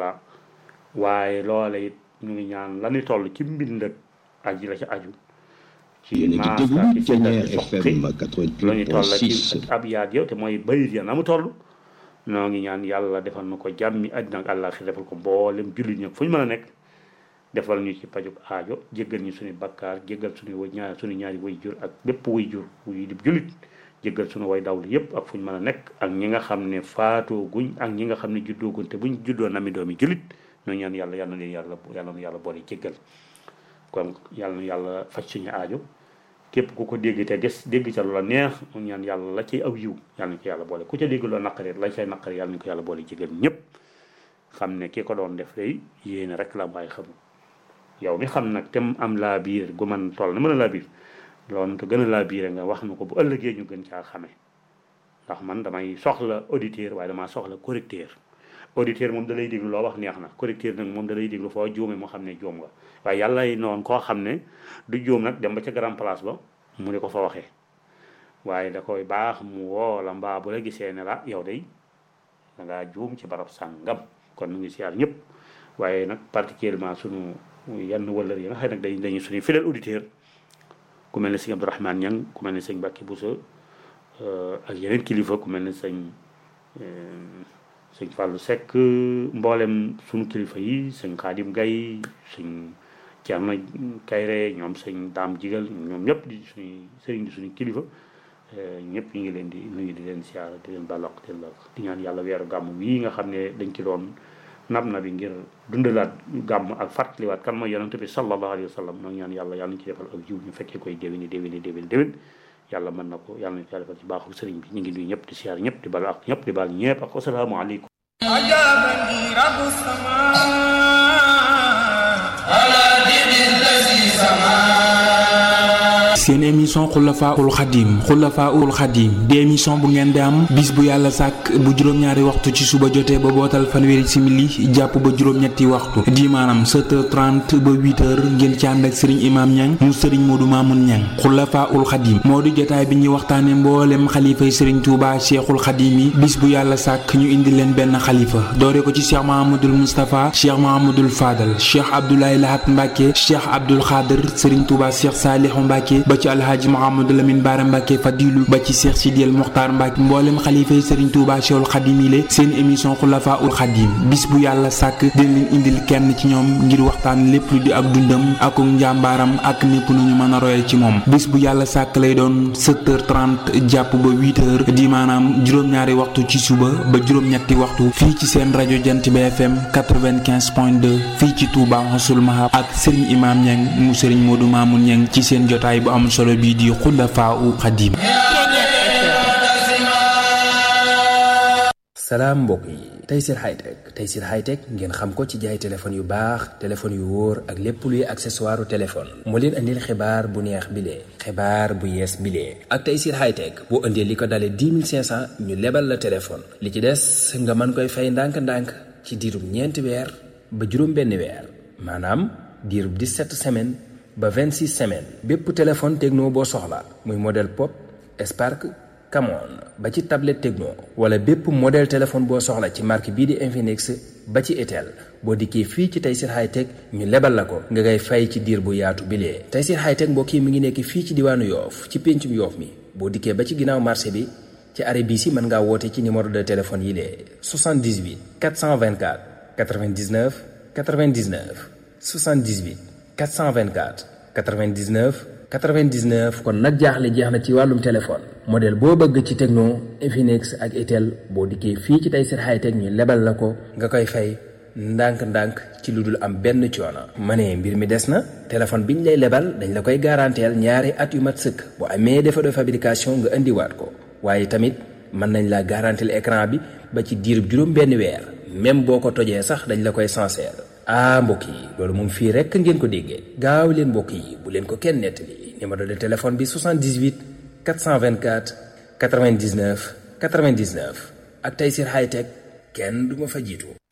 taala waaye loola it ñu ngi ñaan la ñu toll ci mbind ak aji la ci aju ci maas ak ci la ñu toll ci ab yaat yow te mooy bayit ya na mu toll noo ngi ñaan yàlla defal na ko jàmmi àddina ak àllaaxira defal ko mboolem jullit ñi fu ñu mën a nekk defal ñu ci pajug aajo jéggal ñu suñu bakkaar jéggal suñu ñaari way jur ak bépp way jur wuy di jullit jéggal suñu way dawlu yépp ak fu ñu mën a nekk ak ñi nga xam ne faatoo guñ ak ñi nga xam ne juddoo guñ te buñ juddoo nami doomi jullit noo ñaan yàlla yal na leen yàlla boole jéggal kon yàlla na yàlla faj suñu aajo képp ku ko dégg te dégg ca loola neex mu ñaan yàlla la cay aw yiw yàlla na ko yàlla boole ku ca dégg loo naqari la cay naqari yàlla na ko yàlla boole jéggal ñëpp xam ne ki ko doon def day yéene rek la bàyyi xamul yow mi xam nag te am laa biir gu man toll na mën a laa biir loolu te gën a laa biire nga wax na ko bu ëllëgee ñu gën caa xame ndax man damay soxla auditeur waaye damaa soxla correcteur auditeur moom da lay déglu loo wax neex na correcteur nag moom da lay déglu foo juume moo xam ne juum nga waaye yàlla noonu koo xam ne du juum nag dem ba ca grand place ba mu ne ko fa waxee waaye da koy baax mu woo la mbaa bu la gisee ne la yow day da ngaa juum ci barab sàngam kon nu ngi siyaar ñëpp waaye nag particulièrement sunu yenn wëllër yi nga xëy nag dañuy suñu fidèle auditeur ku mel ne sëñ Abdourahmane Niang ku mel ne sëñ Mbacke Bousso ak yeneen kilifa ku mel ne sëñ Fallou Seck mboolem sunu kilifa yi sëñ Khadim Gaye sëñ Thierno Kayre ñoom sëñ Dame Jigal ñoom ñëpp di suñuy sëriñ di suñu kilifa ñëpp ñu ngi leen di nuyu di leen siyaar di leen balok di ñaan yàlla weeru gàmm wii nga xam ne dañ ci doon nab na bi ngir dundalaat gàmm ak fàttaliwaat kan mooy yonent bi sallallahu alayhi wa sallam noo ñaan yàlla ñu ci defal ak jiw ñu fekkee koy déwéni yàlla mën na ko yàlla nañu ko defal ci baaxul sëriñ bi ñu ngi nuyu ñëpp di siyaar ñëpp di balu ak ñëpp di baal ñëpp ak assalaamu aleykum ajabani rabbu sama ala dinin lasi sama seen émission xulafaul xadim di émission bu ngeen di am bis bu yàlla sàkk bu juróom-ñaari waxtu ci suba jotee ba bootal fanweeri simili jàpp ba juróom-ñetti waxtu di maanaam 7h30 ba 8h ngeen ci ànd ak sëriñ imam Niang mu sëriñ Modou Mamoun Niang xulafaul xadim moo di jotaay bi ñuy waxtaane mboolem xalifay sëriñ Touba cheikhul xadim yi bis bu yàlla sàkk ñu indi leen benn xalifa doore ko ci cheikh Mahamadul Moustapha cheikh Mahamadul Fadal cheikh Abdoulaye Lahat Mbacke cheikh Abdoul Khadir sëriñ Touba cheikh Salihu Mbacke ba ci alhaaji Mouhamadou Lamine Bara Mbacke Fadilu ba ci Cheikh Sidiel Mokhtar Mbacke mboolem xalifa yi Serigne Touba Cheikhul Khadim yi seen émission Xulafaul Khadim bis bu yàlla sàkk dina leen indil kenn ci ñoom ngir waxtaan lépp lu di ak dundam ak njàmbaaram ak népp nu ñu mën a royal ci moom bis bu yàlla sàkk lay doon 7h30 jàpp ba 8h di maanaam juróom-ñaari waxtu ci suba ba juróom-ñetti waxtu fii ci seen rajo Jant bi FM 95.2 fii ci Touba Xossul Mahab ak Serigne Imam Niang mu Serigne Modou Mamoun Niang ci seen jotaay bu am solo bii di Xulafaul Xadim. salaam mbokk yi Tayssir Hightech ngeen xam ko ci jaay téléphone yu baax téléphone yu wóor ak lépp luy accessoire téléphone moo leen andil xibaar bu neex bile xibaar bu yees bile ak Tayssir Hightech boo indee li ko dalee 10 500 ñu lebal la téléphone li ci des nga mën koy fay ndànk-ndànk ci diirub ñeenti weer ba juróom-benni weer maanaam diirub 17 semaines ba 26 semaines bépp téléphone Tecno boo soxla muy modèle Pop Spark Camon ba ci tablette Tecno wala bépp modèle téléphone boo soxla ci marque bii di Infinix ba ci Itel boo dikkee fii ci Tayssir Hightech ñu lebal la ko nga ngay fay ci diir bu yaatu bilee Tayssir Hightech mbokk yi mi ngi nekk fii ci diwaanu Yoof ci péncum Yoof mi boo dikkee ba ci ginnaaw marché bi ci arrêt bii si mën ngaa woote ci numéro de téléphone yi lee 78 424 99 99 78 424 99 99 kon nag jaaxle jeex na ci wàllum téléphone modèle boo bëgg ci Tecno Infinix ak Itel boo dikkee fii ci Tayssir Hightech ñu lebal la ko nga koy fay ndànk-ndànk ci lu dul am benn coono. ma ne mbir mi des na téléphone biñ lay lebal dañ la koy garanteel ñaari at yu mat sëkk bu amee défaut de fabrication nga indiwaat ko waaye tamit mën nañ la garanteel écran bi ba ci diirub juróom benn weer même boo ko tojee sax dañ la koy sincère. mbokk yi loolu moom fii rekk ngeen ko déggee gaaw leen mbokk yi bu leen ko kenn nettali numéro de téléphone bi 78 424 99 99 ak Tayssir Hightech kenn du ma fa jiitu.